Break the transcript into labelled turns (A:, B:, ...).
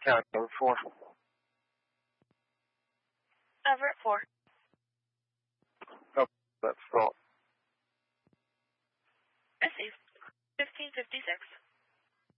A: County, over 4.
B: Everett 4.
A: Oh, that's fault.
B: Received. 1556.